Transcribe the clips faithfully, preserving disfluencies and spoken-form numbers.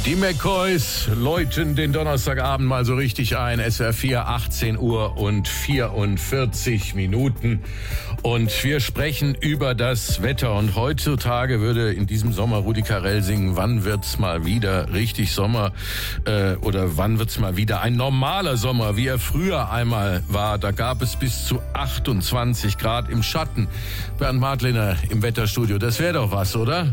Die McCoys läuten den Donnerstagabend mal so richtig ein. S W R vier, achtzehn Uhr und vierundvierzig Minuten. Und wir sprechen über das Wetter. Und heutzutage würde in diesem Sommer Rudi Carrell singen, wann wird's mal wieder richtig Sommer? Äh, oder wann wird's mal wieder ein normaler Sommer, wie er früher einmal war? Da gab es bis zu achtundzwanzig Grad im Schatten. Bernd Martlener im Wetterstudio, das wäre doch was, oder?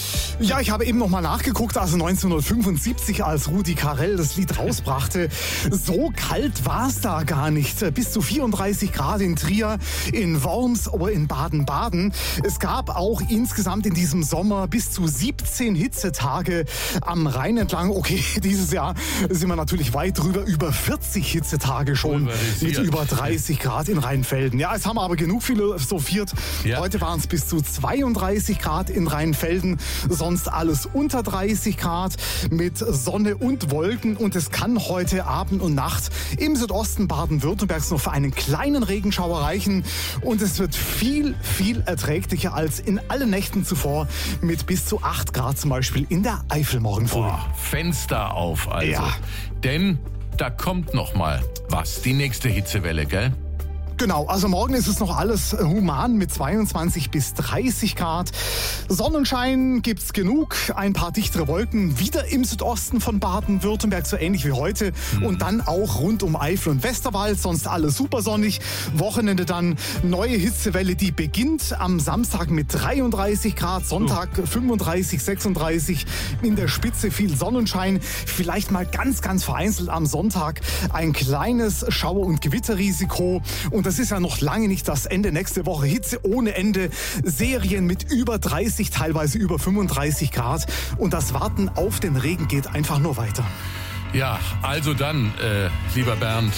Ja, ich habe eben noch mal nachgeguckt, also neunzehnhundertfünfundsiebzig, als Rudi Carrell das Lied rausbrachte. So kalt war es da gar nicht. Bis zu vierunddreißig Grad in Trier, in Worms oder in Baden-Baden. Es gab auch insgesamt in diesem Sommer bis zu siebzehn Hitzetage am Rhein entlang. Okay, dieses Jahr sind wir natürlich weit drüber, über vierzig Hitzetage schon mit über dreißig Grad in Rheinfelden. Ja, es haben aber genug philosophiert. Ja. Heute waren es bis zu zweiunddreißig Grad in Rheinfelden. Sonst alles unter dreißig Grad mit Sonne und Wolken. Und es kann heute Abend und Nacht im Südosten Baden-Württembergs noch für einen kleinen Regenschauer reichen. Und es wird viel, viel erträglicher als in allen Nächten zuvor mit bis zu acht Grad zum Beispiel in der Eifel morgen früh. Boah, Fenster auf also. Ja. Denn da kommt noch mal was. Die nächste Hitzewelle, gell? Genau, also morgen ist es noch alles human mit zweiundzwanzig bis dreißig Grad. Sonnenschein gibt's genug, ein paar dichtere Wolken wieder im Südosten von Baden-Württemberg, so ähnlich wie heute. Mhm. Und dann auch rund um Eifel und Westerwald, sonst alles super sonnig. Wochenende dann neue Hitzewelle, die beginnt am Samstag mit dreiunddreißig Grad, Sonntag fünfunddreißig, sechsunddreißig, in der Spitze viel Sonnenschein. Vielleicht mal ganz, ganz vereinzelt am Sonntag ein kleines Schauer- und Gewitterrisiko. Und das ist ja noch lange nicht das Ende. Nächste Woche Hitze ohne Ende. Serien mit über dreißig, teilweise über fünfunddreißig Grad. Und das Warten auf den Regen geht einfach nur weiter. Ja, also dann, äh, lieber Bernd,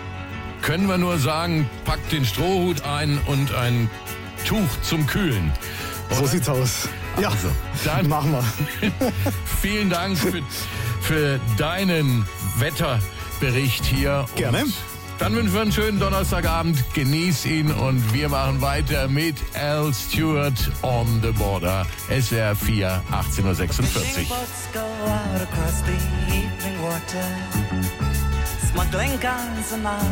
können wir nur sagen, packt den Strohhut ein und ein Tuch zum Kühlen. Oder? So sieht's aus. Ja, also, dann machen wir. Vielen Dank für, für deinen Wetterbericht hier. Gerne. Und dann wünschen wir einen schönen Donnerstagabend. Genieß ihn und wir machen weiter mit Al Stewart on the Border. S W R vier, achtzehn Uhr sechsundvierzig. Smuggling guns and